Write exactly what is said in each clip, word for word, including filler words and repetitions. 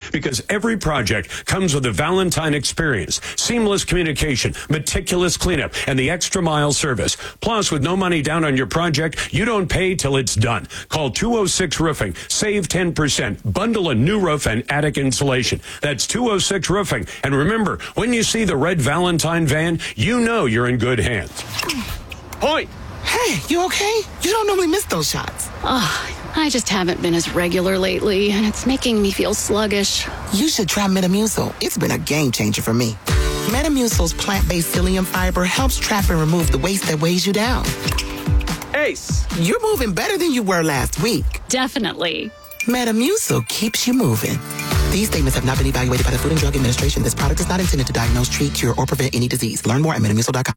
because every project comes with a Valentine experience, seamless communication, meticulous cleanup, and the extra mile service. Plus, with no money down on your project, you don't pay till it's done. Call two oh six Roofing. Save ten percent. Bundle a new roof and attic insulation. That's two oh six Roofing. And remember, when you see the red Valentine van, you know you're in good hands. Point. Hey, you okay? You don't normally miss those shots. Oh, I just haven't been as regular lately, and it's making me feel sluggish. You should try Metamucil. It's been a game changer for me. Metamucil's plant-based psyllium fiber helps trap and remove the waste that weighs you down. Ace. You're moving better than you were last week. Definitely. Metamucil keeps you moving. These statements have not been evaluated by the Food and Drug Administration. This product is not intended to diagnose, treat, cure, or prevent any disease. Learn more at metamucil dot com.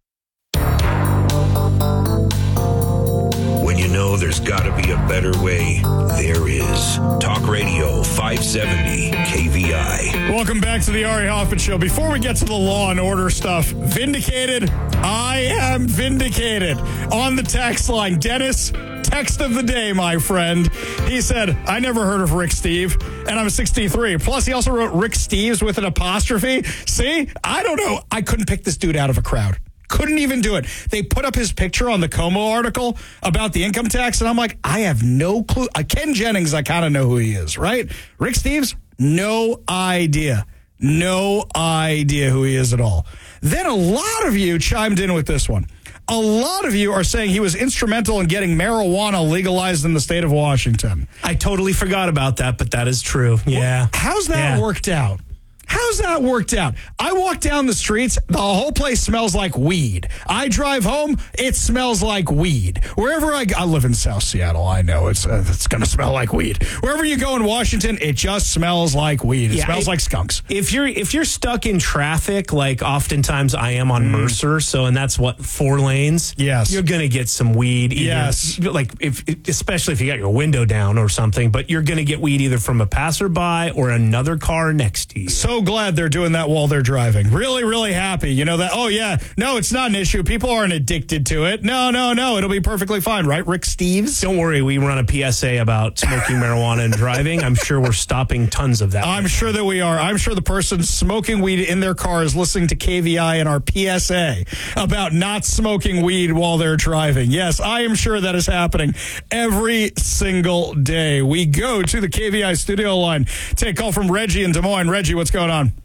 When you know there's got to be a better way, there is. Talk Radio five seventy K V I. Welcome back to the Ari Hoffman Show. Before we get to the law and order stuff, vindicated. I am vindicated. On the text line, Dennis, text of the day, my friend. He said, I never heard of Rick Steve, and I'm sixty-three. Plus, he also wrote Rick Steves with an apostrophe. See? I don't know. I couldn't pick this dude out of a crowd. Couldn't even do it. They put up his picture on the Como article about the income tax, and I'm like, I have no clue. Uh, Ken Jennings, I kind of know who he is, right? Rick Steves, no idea. No idea who he is at all. Then a lot of you chimed in with this one. A lot of you are saying he was instrumental in getting marijuana legalized in the state of Washington. I totally forgot about that, but that is true. Yeah. Well, how's that yeah. worked out? How's that worked out? I walk down the streets, the whole place smells like weed. I drive home, it smells like weed. Wherever I go, I live in South Seattle, I know it's uh, it's going to smell like weed. Wherever you go in Washington, it just smells like weed. It yeah, smells it, like skunks. If you're if you're stuck in traffic, like oftentimes I am on mm. Mercer, so and that's what four lanes. Yes, you're going to get some weed. Either, yes, like if especially if you got your window down or something, but you're going to get weed either from a passerby or another car next to you. So glad they're doing that while they're driving. Really, really happy. You know that, oh, yeah, no, it's not an issue. People aren't addicted to it. No, no, no. It'll be perfectly fine, right, Rick Steves? Don't worry. We run a P S A about smoking marijuana and driving. I'm sure we're stopping tons of that. I'm sure that we are. I'm sure the person smoking weed in their car is listening to K V I and our P S A about not smoking weed while they're driving. Yes, I am sure that is happening every single day. We go to the K V I studio line. Take a call from Reggie in Des Moines. Reggie, what's going on?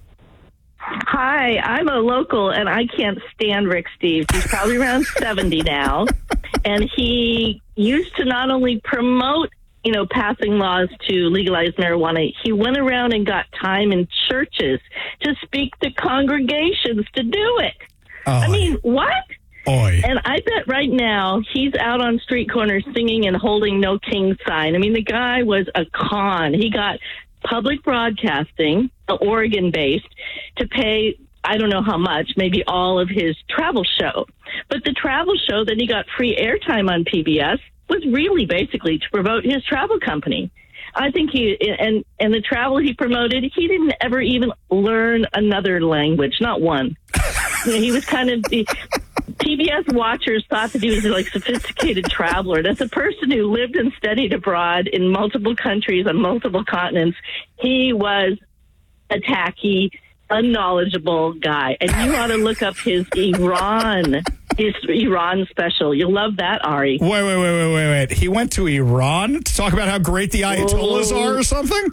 Hi, I'm a local, and I can't stand Rick Steves. He's probably around seventy now, and he used to not only promote, you know, passing laws to legalize marijuana, he went around and got time in churches to speak to congregations to do it. Oh. I mean, what? Oy. And I bet right now he's out on street corners singing and holding No King sign. I mean, the guy was a con. He got public broadcasting, Oregon-based, to pay, I don't know how much, maybe all of his travel show. But the travel show that he got free airtime on P B S was really basically to promote his travel company. I think he, and, and the travel he promoted, he didn't ever even learn another language, not one. You know, he was kind of the... P B S watchers thought that he was a like sophisticated traveler. As a person who lived and studied abroad in multiple countries on multiple continents, he was a tacky, unknowledgeable guy. And you ought to look up his Iran, his Iran special. You'll love that, Ari. Wait, wait, wait, wait, wait, wait. He went to Iran to talk about how great the Ayatollahs oh. are or something?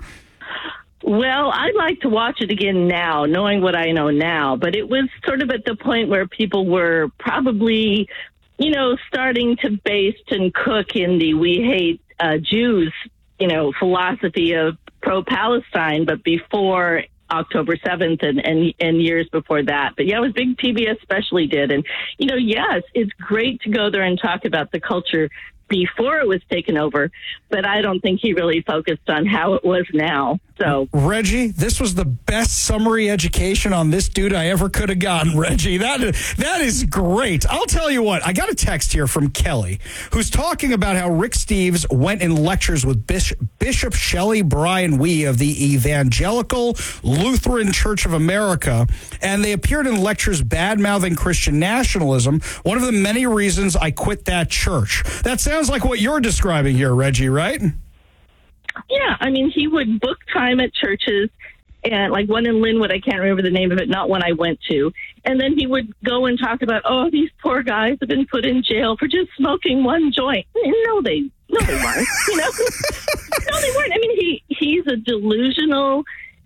Well, I'd like to watch it again now, knowing what I know now. But it was sort of at the point where people were probably, you know, starting to baste and cook in the we hate uh, Jews, you know, philosophy of pro-Palestine, but before October seventh and, and, and years before that. But, yeah, it was big. P B S especially did. And, you know, yes, it's great to go there and talk about the culture before it was taken over, but I don't think he really focused on how it was now. So, Reggie, this was the best summary education on this dude I ever could have gotten, Reggie. That is, that is great. I'll tell you what, I got a text here from Kelly, who's talking about how Rick Steves went in lectures with Bishop, Bishop Shelley Brian Wee of the Evangelical Lutheran Church of America, and they appeared in lectures bad-mouthing Christian nationalism, one of the many reasons I quit that church. That sounds like what you're describing here, Reggie, right? Yeah, I mean, he would book time at churches and like one in Linwood, I can't remember the name of it, not one I went to. And then he would go and talk about, oh, these poor guys have been put in jail for just smoking one joint. No, they, no, they weren't. You know, no, they weren't. I mean, he he's a delusional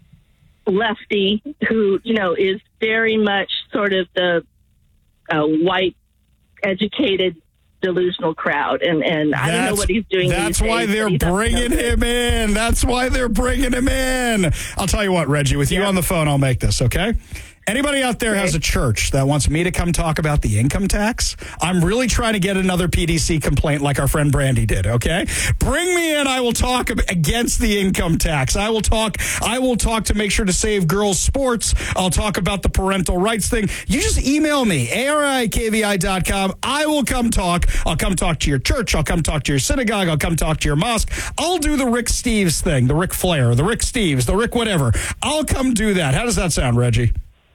lefty who, you know, is very much sort of the uh, white, educated, delusional crowd, and and I don't know what he's doing. That's these why days, they're bringing him in. That's why they're bringing him in. I'll tell you what, Reggie, with you yeah. on the phone, I'll make this, okay? Anybody out there okay. has a church that wants me to come talk about the income tax? I'm really trying to get another P D C complaint like our friend Brandy did, okay? Bring me in. I will talk against the income tax. I will talk I will talk to make sure to save girls' sports. I'll talk about the parental rights thing. You just email me, A R I K V I dot com. I will come talk. I'll come talk to your church. I'll come talk to your synagogue. I'll come talk to your mosque. I'll do the Rick Steves thing, the Rick Flair, the Rick Steves, the Rick whatever. I'll come do that. How does that sound, Reggie?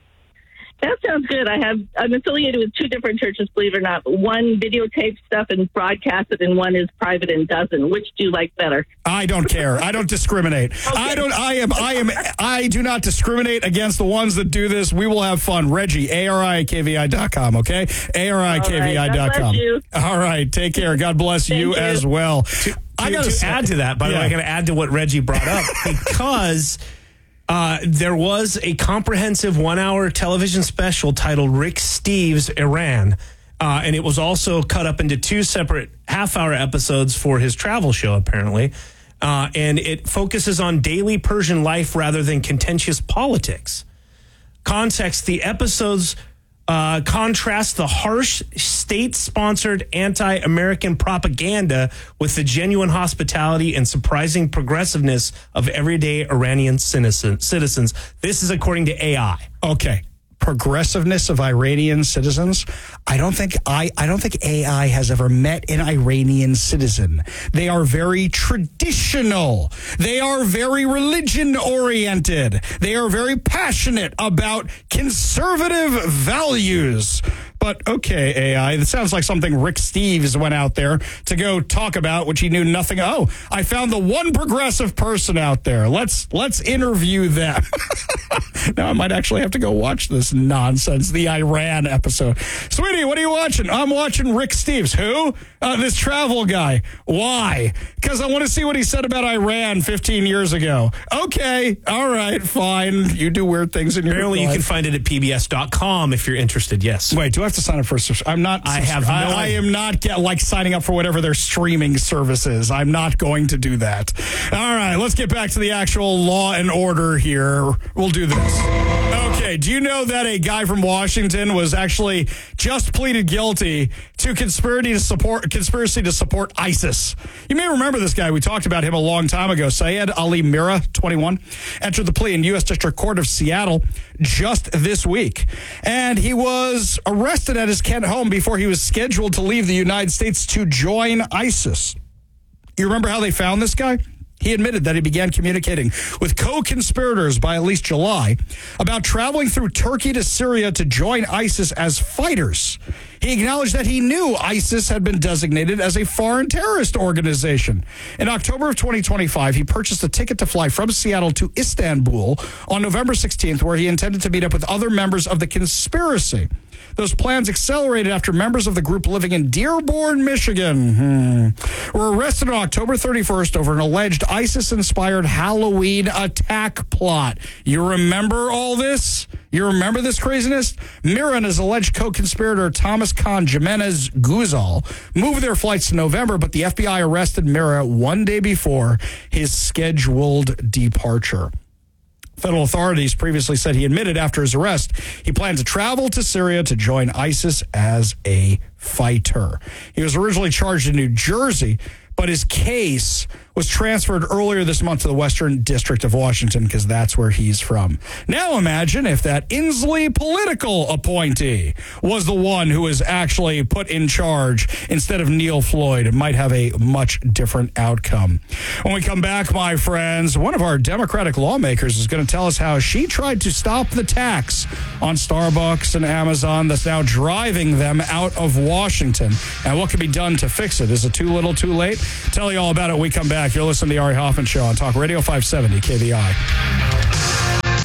That sounds good. I have I'm affiliated with two different churches, believe it or not. One videotapes stuff and broadcasts it, and one is private and doesn't. Which do you like better? I don't care. I don't discriminate. Okay. I don't. I am. I am. I do not discriminate against the ones that do this. We will have fun. Reggie, A R I K V I dot com. Okay, A R I K V I dot com. All right. Take care. God bless you, you as well. To, I got to add to that. By yeah. the way, I got to add to what Reggie brought up because. Uh, there was a comprehensive one-hour television special titled Rick Steves Iran, uh, and it was also cut up into two separate half-hour episodes for his travel show, apparently, uh, and it focuses on daily Persian life rather than contentious politics. Context, the episodes uh, contrast the harsh state-sponsored anti-American propaganda with the genuine hospitality and surprising progressiveness of everyday Iranian citizens. This is according to A I. Okay. Progressiveness of Iranian citizens. I don't think I, I don't think A I has ever met an Iranian citizen. They are very traditional. They are very religion oriented. They are very passionate about conservative values. But okay, A I, it sounds like something Rick Steves went out there to go talk about, which he knew nothing. Oh, I found the one progressive person out there. Let's let's interview them. Now I might actually have to go watch this nonsense, the Iran episode. Sweetie, what are you watching? I'm watching Rick Steves. Who? Uh, this travel guy. Why? Because I want to see what he said about Iran fifteen years ago. Okay, all right, fine. You do weird things in your Apparently life. You can find it at P B S dot com if you're interested, yes. Wait, do I have to sign up for a subscription? I'm not. I have no I, I am not get, like signing up for whatever their streaming service is. I'm not going to do that. All right, let's get back to the actual law and order here. We'll do this. Okay, do you know that a guy from Washington was actually just pleaded guilty to conspiracy to support conspiracy to support ISIS? You may remember this guy. We talked about him a long time ago. Syed Ali Mira, twenty-one, entered the plea in U S District Court of Seattle just this week. And he was arrested at his Kent home before he was scheduled to leave the United States to join ISIS. You remember how they found this guy? He admitted that he began communicating with co-conspirators by at least July about traveling through Turkey to Syria to join ISIS as fighters. He acknowledged that he knew ISIS had been designated as a foreign terrorist organization. In October of twenty twenty-five, he purchased a ticket to fly from Seattle to Istanbul on November sixteenth, where he intended to meet up with other members of the conspiracy. Those plans accelerated after members of the group living in Dearborn, Michigan, hmm, were arrested on October thirty-first over an alleged ISIS-inspired Halloween attack plot. You remember all this? You remember this craziness? Mira and his alleged co-conspirator Thomas Khan Jimenez Guzal moved their flights to November, but the F B I arrested Mira one day before his scheduled departure. Federal authorities previously said he admitted after his arrest he planned to travel to Syria to join ISIS as a fighter. He was originally charged in New Jersey, but his case was transferred earlier this month to the Western District of Washington because that's where he's from. Now imagine if that Inslee political appointee was the one who was actually put in charge instead of Neil Floyd. It might have a much different outcome. When we come back, my friends, one of our Democratic lawmakers is going to tell us how she tried to stop the tax on Starbucks and Amazon that's now driving them out of Washington, and what can be done to fix it. Is it too little, too late? Tell you all about it when we come back. You're listening to the Ari Hoffman Show on Talk Radio five seventy K V I.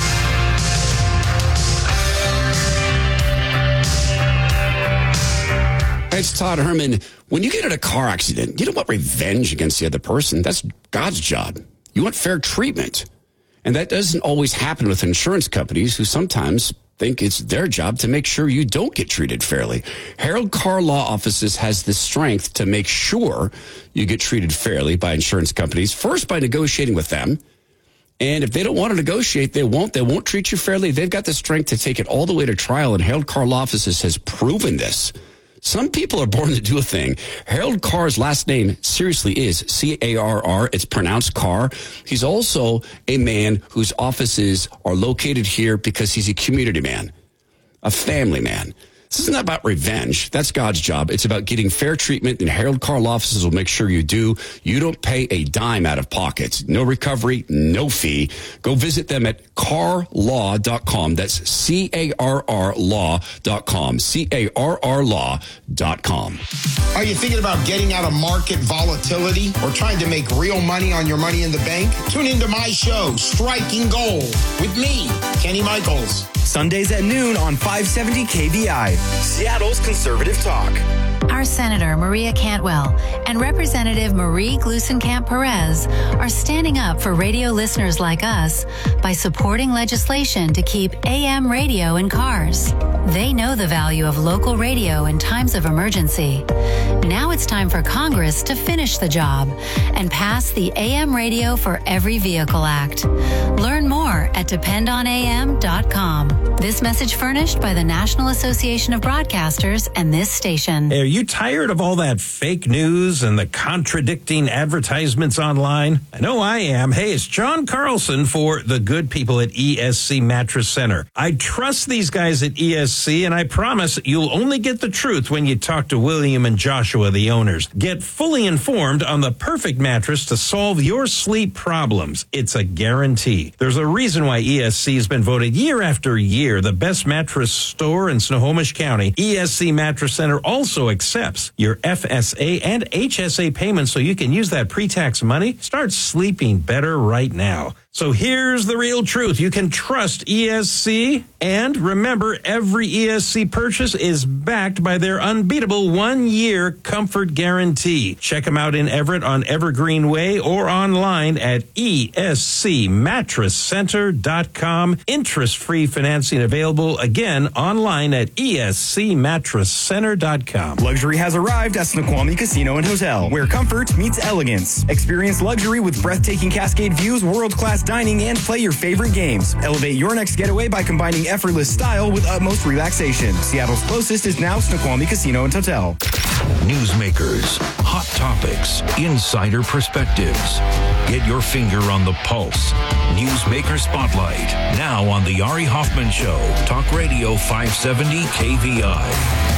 it's Todd Herman. When you get in a car accident, you don't want revenge against the other person. That's God's job. You want fair treatment. And that doesn't always happen with insurance companies who sometimes think it's their job to make sure you don't get treated fairly. Harold Carr Law Offices has the strength to make sure you get treated fairly by insurance companies, first by negotiating with them. And if they don't want to negotiate, they won't. They won't treat you fairly. They've got the strength to take it all the way to trial, and Harold Carr Law Offices has proven this. Some people are born to do a thing. Harold Carr's last name seriously is C A R R. It's pronounced Carr. He's also a man whose offices are located here because he's a community man, a family man. This isn't about revenge. That's God's job. It's about getting fair treatment, and Harold Carr Law Offices will make sure you do. You don't pay a dime out of pocket. No recovery, no fee. Go visit them at carr law dot com. That's C A R R law dot com. C A R R law dot com. Are you thinking about getting out of market volatility or trying to make real money on your money in the bank? Tune into my show, Striking Gold, with me, Kenny Michaels. Sundays at noon on five seventy K V I, Seattle's conservative talk. Our Senator Maria Cantwell and Representative Marie Gluesenkamp-Perez are standing up for radio listeners like us by supporting legislation to keep A M radio in cars. They know the value of local radio in times of emergency. Now it's time for Congress to finish the job and pass the A M Radio for Every Vehicle Act. Learn more at depend on A M dot com. This message furnished by the National Association of Broadcasters and this station. Are you tired of all that fake news and the contradicting advertisements online? I know I am. Hey, it's John Carlson for the good people at E S C Mattress Center. I trust these guys at E S C, and I promise you'll only get the truth when you talk to William and Joshua, the owners. Get fully informed on the perfect mattress to solve your sleep problems. It's a guarantee. There's a reason why E S C has been voted year after year the best mattress store in Snohomish County. E S C Mattress Center also accepts your F S A and H S A payments so you can use that pre-tax money. Start sleeping better right now. So here's the real truth. You can trust E S C, and remember, every E S C purchase is backed by their unbeatable one-year comfort guarantee. Check them out in Everett on Evergreen Way or online at E S C mattress center dot com. Interest-free financing available, again, online at E S C mattress center dot com. Luxury has arrived at Snoqualmie Casino and Hotel, where comfort meets elegance. Experience luxury with breathtaking Cascade views, world-class dining, and play your favorite games. Elevate your next getaway by combining effortless style with utmost relaxation. Seattle's closest is now Snoqualmie Casino and Hotel. Newsmakers, hot topics, insider perspectives. Get your finger on the pulse. Newsmaker Spotlight, now on the Ari Hoffman Show. Talk Radio five seventy K V I.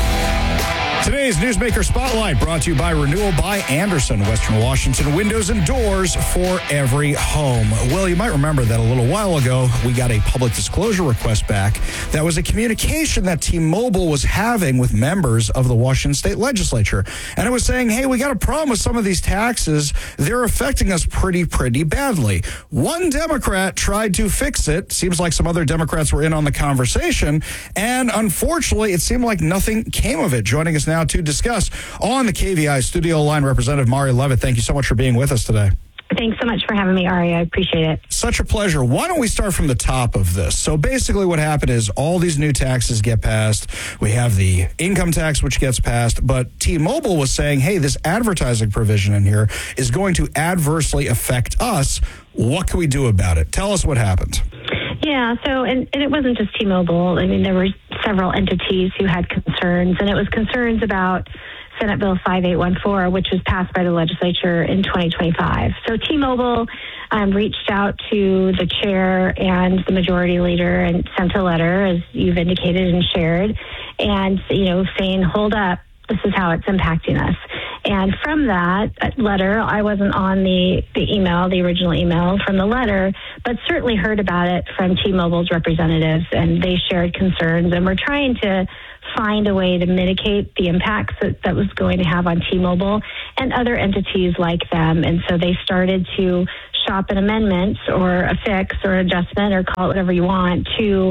Today's Newsmaker Spotlight brought to you by Renewal by Anderson, Western Washington, windows and doors for every home. Well, you might remember that a little while ago, we got a public disclosure request back. That was a communication that T-Mobile was having with members of the Washington State Legislature. And it was saying, hey, we got a problem with some of these taxes. They're affecting us pretty, pretty badly. One Democrat tried to fix it. Seems like some other Democrats were in on the conversation. And unfortunately, it seemed like nothing came of it. Joining us now to discuss on the K V I studio line, Representative Mari Levitt. Thank you so much for being with us today. Thanks so much for having me, Ari. I appreciate it. Such a pleasure. Why don't we start from the top of this? So basically what happened is all these new taxes get passed. We have the income tax, which gets passed, but T-Mobile was saying, hey, this advertising provision in here is going to adversely affect us. What can we do about it? Tell us what happened. Yeah, so, and, and it wasn't just T-Mobile. I mean, there were several entities who had concerns, and it was concerns about Senate Bill five eight one four, which was passed by the legislature in twenty twenty-five. So T-Mobile um, reached out to the chair and the majority leader and sent a letter, as you've indicated and shared, and, you know, saying, hold up, this is how it's impacting us. And from that letter, I wasn't on the, the email, the original email from the letter, but certainly heard about it from T-Mobile's representatives, and they shared concerns, and we're trying to find a way to mitigate the impacts that that was going to have on T-Mobile and other entities like them. And so they started to shop an amendment or a fix or adjustment, or call it whatever you want, to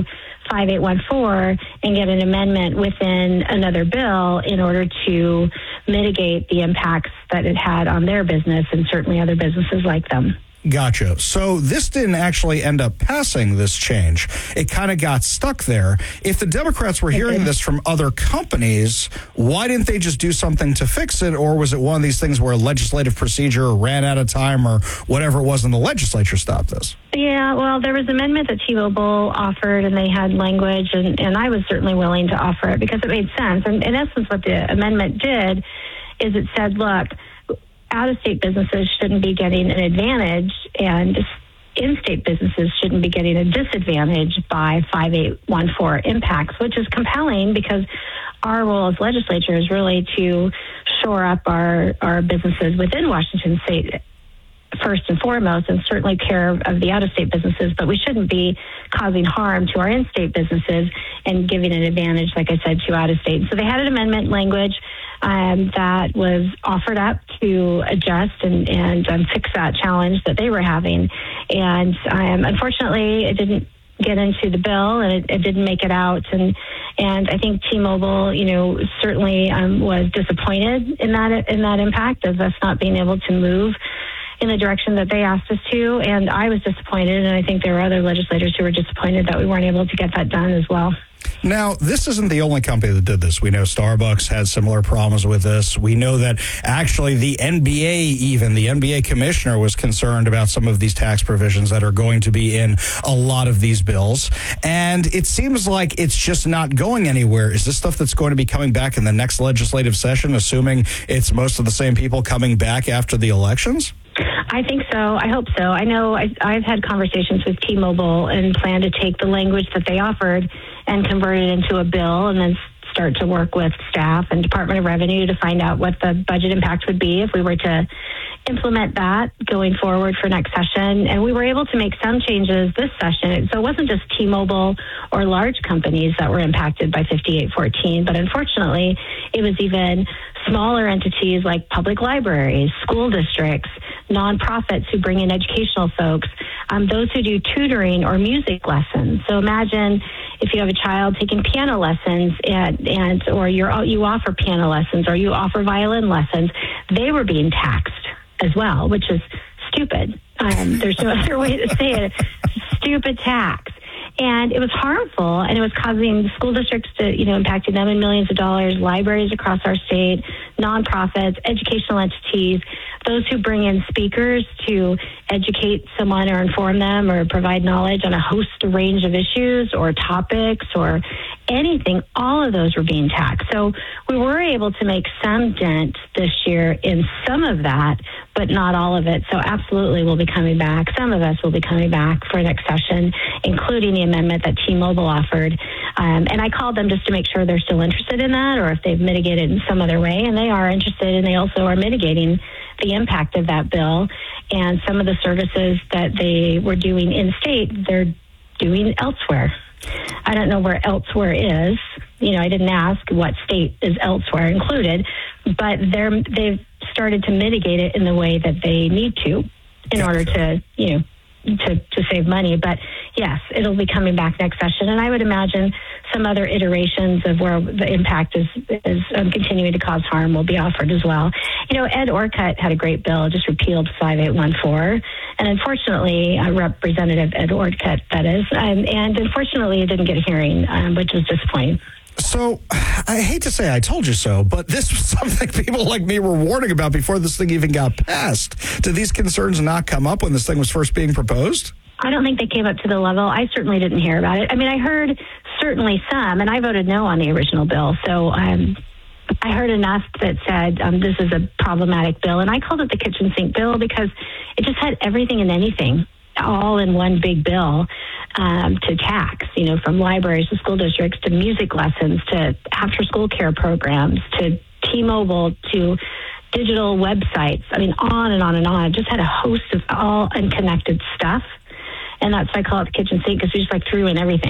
five eight one four and get an amendment within another bill in order to mitigate the impacts that it had on their business and certainly other businesses like them. Gotcha. So this didn't actually end up passing, this change. It kind of got stuck there. If the Democrats were hearing this from other companies, why didn't they just do something to fix it? Or was it one of these things where legislative procedure ran out of time or whatever it was and the legislature stopped this? Yeah, well, there was an amendment that T-Mobile offered, and they had language, and, and I was certainly willing to offer it because it made sense. And in essence, what the amendment did is it said, look, out-of-state businesses shouldn't be getting an advantage, and in-state businesses shouldn't be getting a disadvantage by five eight one four impacts, which is compelling because our role as legislature is really to shore up our, our businesses within Washington state first and foremost, and certainly care of the out-of-state businesses, but we shouldn't be causing harm to our in-state businesses and giving an advantage, like I said, to out-of-state. So they had an amendment language um, that was offered up to adjust and, and um, fix that challenge that they were having. And um, unfortunately, it didn't get into the bill, and it, it didn't make it out. And and I think T-Mobile, you know, certainly um, was disappointed in that in that impact of us not being able to move in the direction that they asked us to. And I was disappointed, and I think there were other legislators who were disappointed that we weren't able to get that done as well. Now, this isn't the only company that did this. We know Starbucks had similar problems with this. We know that actually the N B A, even the N B A commissioner, was concerned about some of these tax provisions that are going to be in a lot of these bills. And it seems like it's just not going anywhere. Is this stuff that's going to be coming back in the next legislative session, assuming it's most of the same people coming back after the elections? I think so. I hope so. I know I, I've had conversations with T-Mobile and plan to take the language that they offered and convert it into a bill and then start to work with staff and Department of Revenue to find out what the budget impact would be if we were to implement that going forward for next session. And we were able to make some changes this session. So it wasn't just T-Mobile or large companies that were impacted by fifty-eight fourteen, but unfortunately, it was even smaller entities like public libraries, school districts, nonprofits who bring in educational folks, um, those who do tutoring or music lessons. So imagine if you have a child taking piano lessons and, and or you're, you offer piano lessons or you offer violin lessons, they were being taxed as well, which is stupid. Um, there's no other way to say it. Stupid tax. And it was harmful, and it was causing school districts to, you know, impacting them in millions of dollars, libraries across our state, nonprofits, educational entities, those who bring in speakers to educate someone or inform them or provide knowledge on a host of range of issues or topics or anything, all of those were being taxed. So we were able to make some dent this year in some of that, but not all of it. So absolutely we'll be coming back. Some of us will be coming back for next session, including the amendment that T-Mobile offered. Um, and I called them just to make sure they're still interested in that or if they've mitigated in some other way. And they are interested, and they also are mitigating the impact of that bill. And some of the services that they were doing in state, they're doing elsewhere. I don't know where elsewhere is. You know, I didn't ask what state is elsewhere included, but they're, they've started to mitigate it in the way that they need to in order to, you know, to, to save money. But yes, it'll be coming back next session. And I would imagine some other iterations of where the impact is, is um, continuing to cause harm will be offered as well. You know, Ed Orcutt had a great bill, just repealed five eight one four. And unfortunately, uh, Representative Ed Orcutt, that is, um, and unfortunately it didn't get a hearing, um, which was disappointing. So, I hate to say I told you so, but this was something people like me were warning about before this thing even got passed. Did these concerns not come up when this thing was first being proposed? I don't think they came up to the level. I certainly didn't hear about it. I mean, I heard certainly some, and I voted no on the original bill. So um, I heard enough that said um, this is a problematic bill. And I called it the kitchen sink bill because it just had everything and anything all in one big bill um, to tax, you know, from libraries to school districts to music lessons to after-school care programs to T-Mobile to digital websites. I mean, on and on and on. It just had a host of all unconnected stuff. And that's why I call it the kitchen sink, because we just like threw in everything.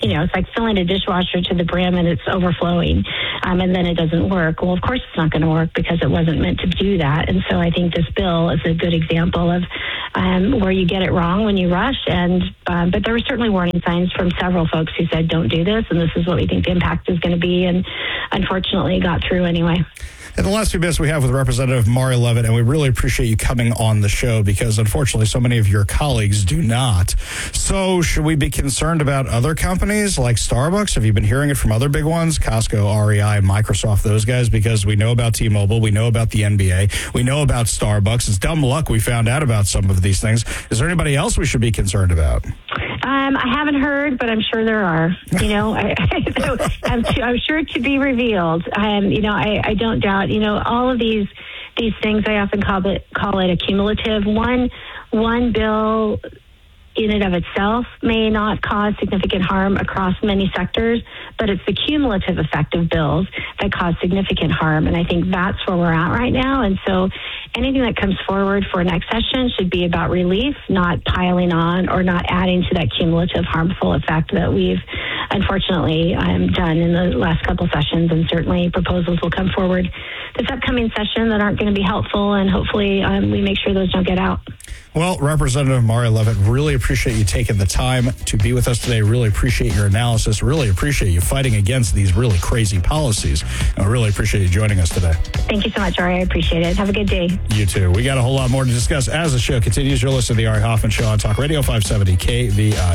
you know, it's like filling a dishwasher to the brim and it's overflowing, um, and then it doesn't work. Well, of course it's not going to work because it wasn't meant to do that. And so I think this bill is a good example of um, where you get it wrong when you rush. And um, but there were certainly warning signs from several folks who said, don't do this, and this is what we think the impact is going to be. And unfortunately, it got through anyway. In the last few minutes we have with Representative Mari Levitt, and we really appreciate you coming on the show because, unfortunately, so many of your colleagues do not. So should we be concerned about other companies like Starbucks? Have you been hearing it from other big ones? Costco, R E I, Microsoft, those guys? Because we know about T-Mobile, we know about the N B A, we know about Starbucks. It's dumb luck we found out about some of these things. Is there anybody else we should be concerned about? Um, I haven't heard, but I'm sure there are. You know, I, I'm, I'm sure to be revealed. Um, you know, I, I don't doubt. You know, all of these these things, I often call it call it a cumulative. One one bill in and of itself may not cause significant harm across many sectors, but it's the cumulative effect of bills that cause significant harm. And I think that's where we're at right now. And so anything that comes forward for next session should be about relief, not piling on or not adding to that cumulative harmful effect that we've unfortunately um, done in the last couple sessions. And certainly proposals will come forward this upcoming session that aren't going to be helpful. And hopefully um, we make sure those don't get out. Well, Representative Mari Levitt, really appreciate you taking the time to be with us today. Really appreciate your analysis. Really appreciate you fighting against these really crazy policies. And I really appreciate you joining us today. Thank you so much, Ari. I appreciate it. Have a good day. You too. We got a whole lot more to discuss as the show continues. You're listening to the Ari Hoffman Show on Talk Radio five seventy K V I.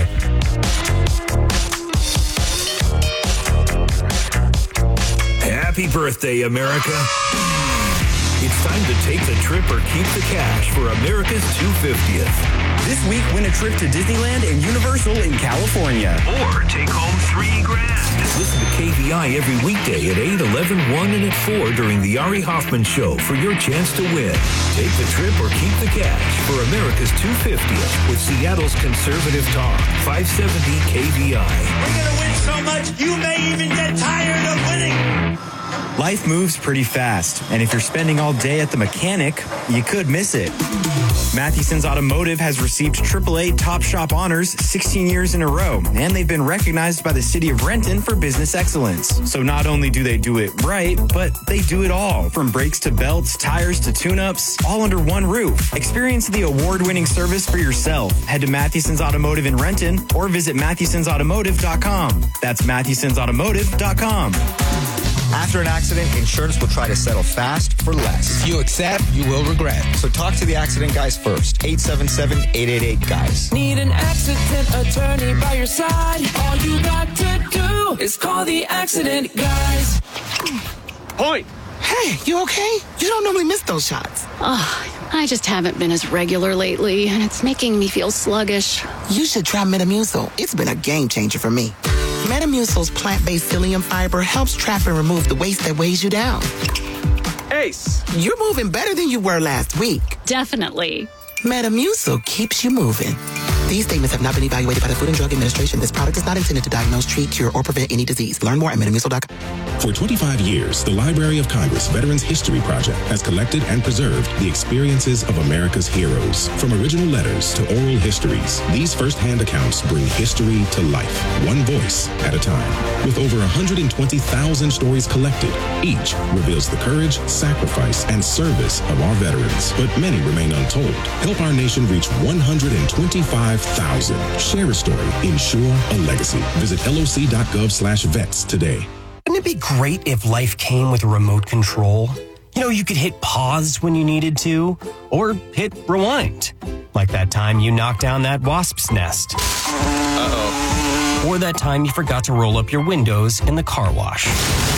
Happy birthday, America. It's time to take the trip or keep the cash for America's two hundred fiftieth. This week, win a trip to Disneyland and Universal in California. Or take home three grand. Listen to K V I every weekday at eight, eleven, one, and at four during the Ari Hoffman Show for your chance to win. Take the trip or keep the cash for America's two hundred fiftieth with Seattle's Conservative Talk, five seventy K V I. We're going to win so much, you may even get tired of winning. Life moves pretty fast, and if you're spending all day at the mechanic, you could miss it. Matheson's Automotive has received triple A Top Shop honors sixteen years in a row, and they've been recognized by the city of Renton for business excellence. So not only do they do it right, but they do it all, from brakes to belts, tires to tune-ups, all under one roof. Experience the award-winning service for yourself. Head to Matheson's Automotive in Renton or visit Mathesons Automotive dot com. That's Mathesons Automotive dot com. After an accident, insurance will try to settle fast for less. If you accept, you will regret. So talk to the accident guys first. eight seven seven, eight eight eight, guys. Need an accident attorney by your side? All you got to do is call the accident guys. Point. Hey, you okay? You don't normally miss those shots. Oh, I just haven't been as regular lately, and it's making me feel sluggish. You should try Metamucil. It's been a game changer for me. Metamucil's plant-based psyllium fiber helps trap and remove the waste that weighs you down. Ace. You're moving better than you were last week. Definitely. Metamucil keeps you moving. These statements have not been evaluated by the Food and Drug Administration. This product is not intended to diagnose, treat, cure, or prevent any disease. Learn more at Metamucil dot com. For twenty-five years, the Library of Congress Veterans History Project has collected and preserved the experiences of America's heroes. From original letters to oral histories, these first-hand accounts bring history to life, one voice at a time. With over one hundred twenty thousand stories collected, each reveals the courage, sacrifice, and service of our veterans. But many remain untold. Help our nation reach one hundred twenty-five thousand. Share a story. Ensure a legacy. Visit L O C dot gov slash vets today. Wouldn't it be great if life came with a remote control? You know, you could hit pause when you needed to, or hit rewind. Like that time you knocked down that wasp's nest. Uh-oh. Or that time you forgot to roll up your windows in the car wash.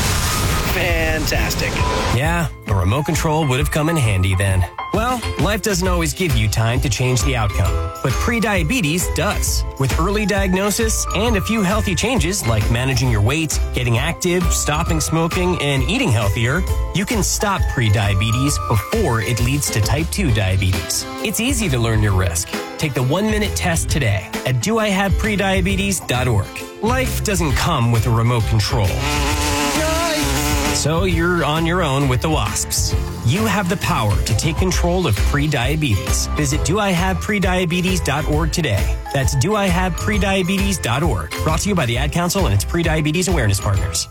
Fantastic. Yeah, a remote control would have come in handy then. Well, life doesn't always give you time to change the outcome, but prediabetes does. With early diagnosis and a few healthy changes like managing your weight, getting active, stopping smoking, and eating healthier, you can stop prediabetes before it leads to type two diabetes. It's easy to learn your risk. Take the one-minute test today at do I have prediabetes dot org. Life doesn't come with a remote control. So you're on your own with the wasps. You have the power to take control of prediabetes. Visit do I have prediabetes dot org today. That's do I have prediabetes dot org. Brought to you by the Ad Council and its Prediabetes Awareness Partners.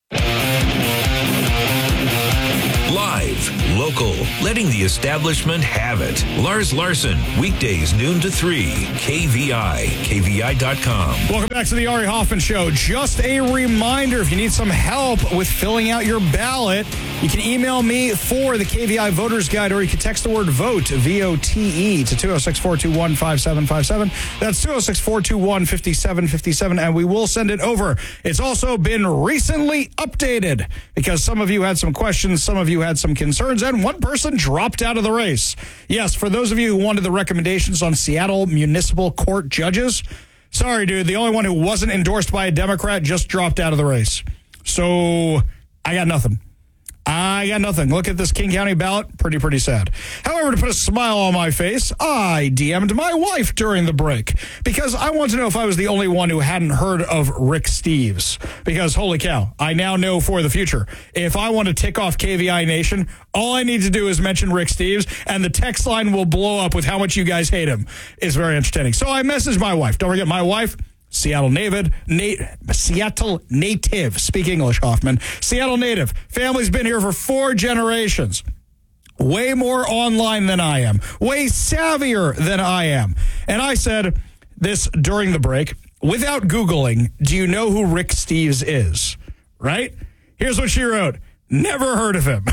Live, local, letting the establishment have it. Lars Larson, weekdays noon to three, K V I, K V I dot com. Welcome back to the Ari Hoffman Show. Just a reminder, if you need some help with filling out your ballot, you can email me for the K V I Voters Guide, or you can text the word VOTE, V O T E, to two oh six, four two one, five seven five seven. That's two oh six, four two one, five seven five seven, and we will send it over. It's also been recently updated because some of you had some questions, some of you had some concerns, and one person dropped out of the race. Yes, for those of you who wanted the recommendations on Seattle Municipal Court judges, sorry, dude, the only one who wasn't endorsed by a Democrat just dropped out of the race. So I got nothing. I got nothing. Look at this King County ballot. Pretty, pretty sad. However, to put a smile on my face, I D M'd my wife during the break because I want to know if I was the only one who hadn't heard of Rick Steves. Because, holy cow, I now know for the future. If I want to tick off K V I Nation, all I need to do is mention Rick Steves, and the text line will blow up with how much you guys hate him. It's very entertaining. So I messaged my wife. Don't forget, my wife, Seattle native, na- Seattle native, speak English, Hoffman. Seattle native. Family's been here for four generations. Way more online than I am. Way savvier than I am. And I said this during the break, without Googling, do you know who Rick Steves is? Right? Here's what she wrote. Never heard of him.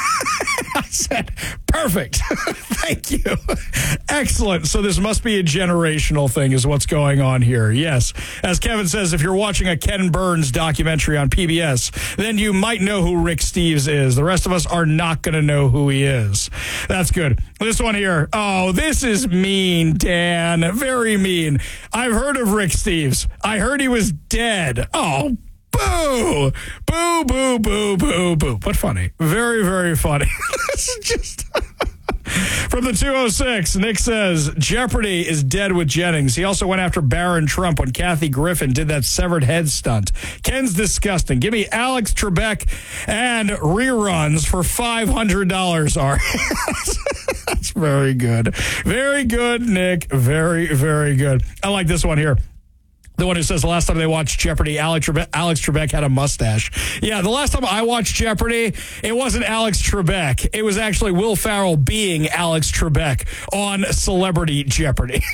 I said, perfect. Thank you. Excellent. So this must be a generational thing is what's going on here. Yes. As Kevin says, if you're watching a Ken Burns documentary on P B S, then you might know who Rick Steves is. The rest of us are not going to know who he is. That's good. This one here. Oh, this is mean, Dan. Very mean. I've heard of Rick Steves. I heard he was dead. Oh, boo, boo, boo, boo, boo, boo. But funny. Very, very funny. This is just... From the two oh six, Nick says, Jeopardy is dead with Jennings. He also went after Barron Trump when Kathy Griffin did that severed head stunt. Ken's disgusting. Give me Alex Trebek and reruns for five hundred dollars, Ari. That's very good. Very good, Nick. Very, very good. I like this one here. The one who says the last time they watched Jeopardy, Alex Trebek, Alex Trebek had a mustache. Yeah, the last time I watched Jeopardy, it wasn't Alex Trebek. It was actually Will Ferrell being Alex Trebek on Celebrity Jeopardy.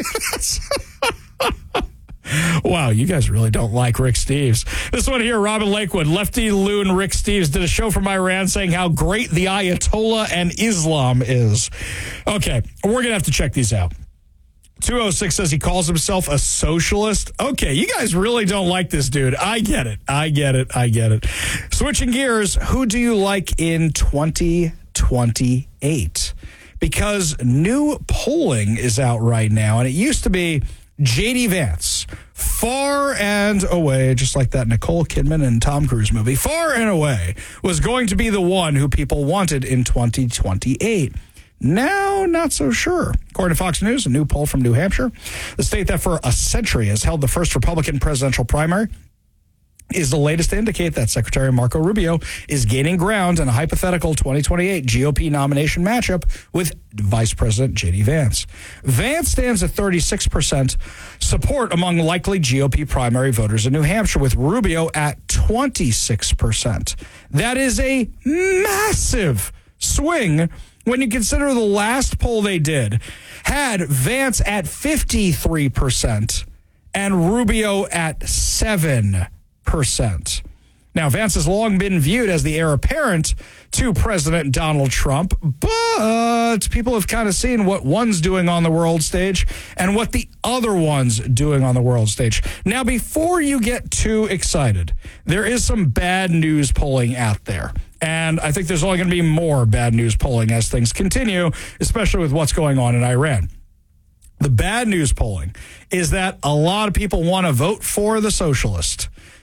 Wow, you guys really don't like Rick Steves. This one here, Robin Lakewood, Lefty Loon Rick Steves did a show from Iran saying how great the Ayatollah and Islam is. Okay, we're going to have to check these out. two oh six says he calls himself a socialist. Okay, you guys really don't like this dude. I get it. I get it. I get it. Switching gears, who do you like in twenty twenty-eight? Because new polling is out right now, and it used to be J D Vance, far and away, just like that Nicole Kidman and Tom Cruise movie, far and away, was going to be the one who people wanted in twenty twenty-eight. Now, not so sure. According to Fox News, a new poll from New Hampshire, the state that for a century has held the first Republican presidential primary, is the latest to indicate that Secretary Marco Rubio is gaining ground in a hypothetical twenty twenty-eight G O P nomination matchup with Vice President J D Vance. Vance stands at thirty-six percent support among likely G O P primary voters in New Hampshire, with Rubio at twenty-six percent. That is a massive swing when you consider the last poll they did had Vance at fifty-three percent and Rubio at seven percent. Now, Vance has long been viewed as the heir apparent to President Donald Trump, but people have kind of seen what one's doing on the world stage and what the other one's doing on the world stage. Now, before you get too excited, there is some bad news polling out there. And I think there's only going to be more bad news polling as things continue, especially with what's going on in Iran. The bad news polling is that a lot of people want to vote for the socialist.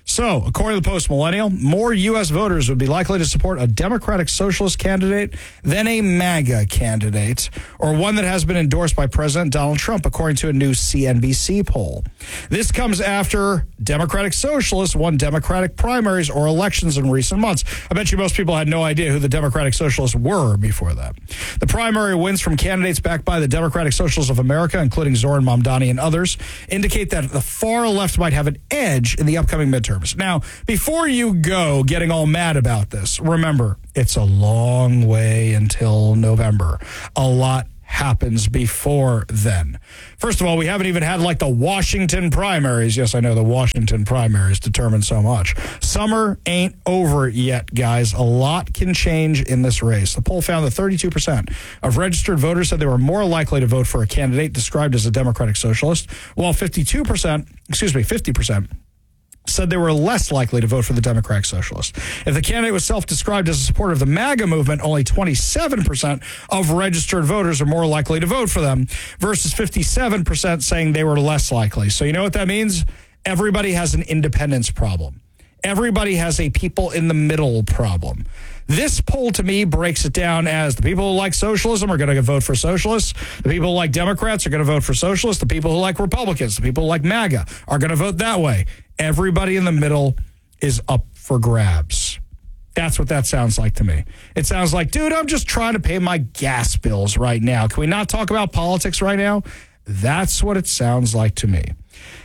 So, according to the Post Millennial, more U S voters would be likely to support a Democratic Socialist candidate than a MAGA candidate, or one that has been endorsed by President Donald Trump, according to a new C N B C poll. This comes after Democratic Socialists won Democratic primaries or elections in recent months. I bet you most people had no idea who the Democratic Socialists were before that. The primary wins from candidates backed by the Democratic Socialists of America, including Zoran Mamdani and others, indicate that the far left might have an edge in the upcoming midterms. Now, before you go getting all mad about this, remember, it's a long way until November. A lot happens before then. First of all, we haven't even had like the Washington primaries. Yes, I know the Washington primaries determine so much. Summer ain't over yet, guys. A lot can change in this race. The poll found that thirty-two percent of registered voters said they were more likely to vote for a candidate described as a Democratic Socialist, while fifty-two percent, excuse me, fifty percent said they were less likely to vote for the Democratic Socialist. If the candidate was self-described as a supporter of the MAGA movement, only twenty-seven percent of registered voters are more likely to vote for them, versus fifty-seven percent saying they were less likely. So you know what that means? Everybody has an independence problem. Everybody has a people in the middle problem. This poll, to me, breaks it down as the people who like socialism are going to vote for socialists. The people who like Democrats are going to vote for socialists. The people who like Republicans, the people who like MAGA are going to vote that way. Everybody in the middle is up for grabs. That's what that sounds like to me. It sounds like, dude, I'm just trying to pay my gas bills right now. Can we not talk about politics right now? That's what it sounds like to me.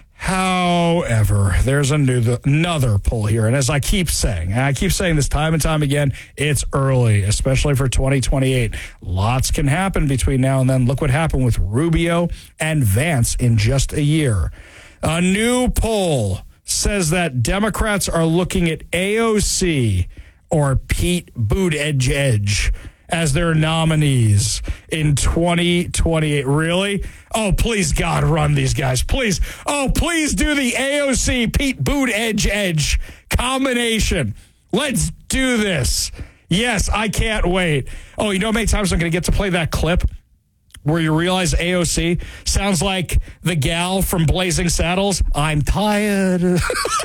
However, there's a new, another poll here. And as I keep saying, and I keep saying this time and time again, it's early, especially for twenty twenty-eight. Lots can happen between now and then. Look what happened with Rubio and Vance in just a year. A new poll says that Democrats are looking at A O C or Pete Buttigieg as their nominees in twenty twenty-eight. Really? Oh, please, God, run these guys. Please. Oh, please do the A O C Pete Buttigieg combination. Let's do this. Yes, I can't wait. Oh, you know how many times I'm going to get to play that clip where you realize A O C sounds like the gal from Blazing Saddles? I'm tired.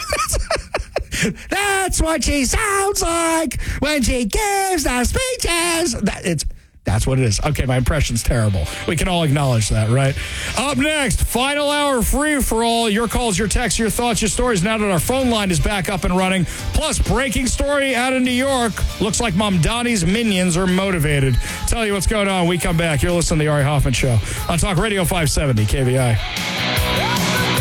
That's what she sounds like when she gives the speeches. That, it's, that's what it is. Okay, my impression's terrible. We can all acknowledge that, right? Up next, final hour free for all. Your calls, your texts, your thoughts, your stories. Now that our phone line is back up and running. Plus, breaking story out of New York. Looks like Mamdani's minions are motivated. Tell you what's going on. We come back. You're listening to the Ari Hoffman Show on Talk Radio five seventy K V I.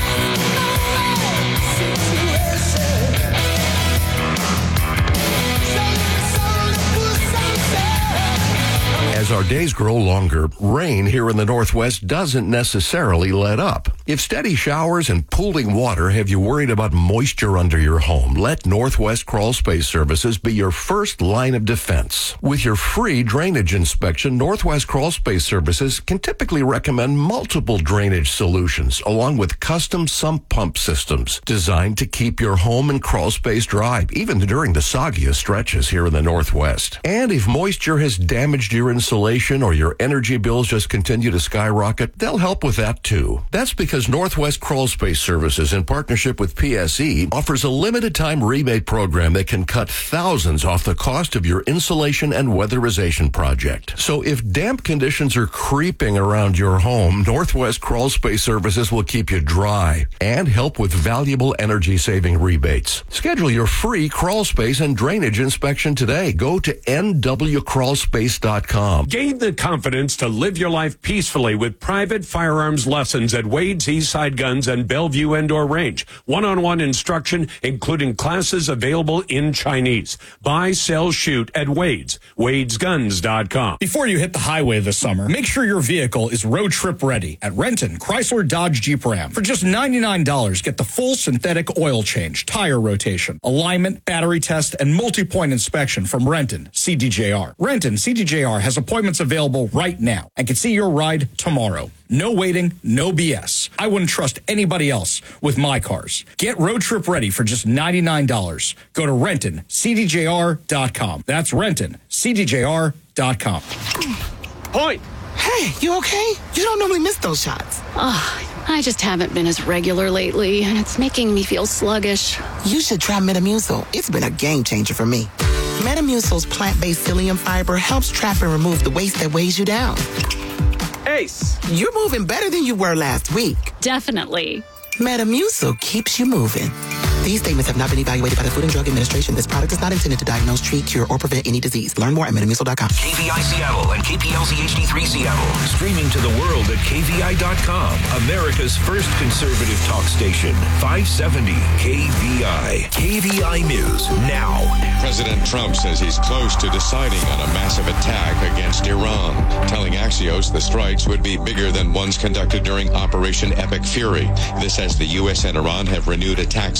As our days grow longer, rain here in the Northwest doesn't necessarily let up. If steady showers and pooling water have you worried about moisture under your home, let Northwest Crawl Space Services be your first line of defense. With your free drainage inspection, Northwest Crawl Space Services can typically recommend multiple drainage solutions, along with custom sump pump systems designed to keep your home and crawl space dry, even during the soggiest stretches here in the Northwest. And if moisture has damaged your insulation, or your energy bills just continue to skyrocket, they'll help with that too. That's because Northwest Crawl Space Services, in partnership with P S E, offers a limited time rebate program that can cut thousands off the cost of your insulation and weatherization project. So if damp conditions are creeping around your home, Northwest Crawl Space Services will keep you dry and help with valuable energy saving rebates. Schedule your free crawl space and drainage inspection today. Go to N W crawl space dot com. Gain the confidence to live your life peacefully with private firearms lessons at Wade's Eastside Guns and Bellevue Indoor Range. One-on-one instruction, including classes available in Chinese. Buy, sell, shoot at Wade's. Wades Guns dot com. Before you hit the highway this summer, make sure your vehicle is road trip ready at Renton Chrysler Dodge Jeep Ram. For just ninety-nine dollars, get the full synthetic oil change, tire rotation, alignment, battery test, and multi-point inspection from Renton C D J R. Renton C D J R has appointments available right now and can see your ride tomorrow. No waiting, no B S. I wouldn't trust anybody else with my cars. Get road trip ready for just ninety-nine dollars. Go to Renton C D J R dot com. That's Renton C D J R dot com. Point. Hey, you okay? You don't normally miss those shots. Oh, I just haven't been as regular lately, and it's making me feel sluggish. You should try Metamucil. It's been a game changer for me. Metamucil's plant-based psyllium fiber helps trap and remove the waste that weighs you down. Ace. You're moving better than you were last week. Definitely. Metamucil keeps you moving. These statements have not been evaluated by the Food and Drug Administration. This product is not intended to diagnose, treat, cure, or prevent any disease. Learn more at metamucil dot com. K V I Seattle and K P L Z H D three Seattle. Streaming to the world at K V I dot com. America's first conservative talk station. five seventy K V I. K V I News now. President Trump says he's close to deciding on a massive attack against Iran, telling Axios the strikes would be bigger than ones conducted during Operation Epic Fury. This as the U S and Iran have renewed attacks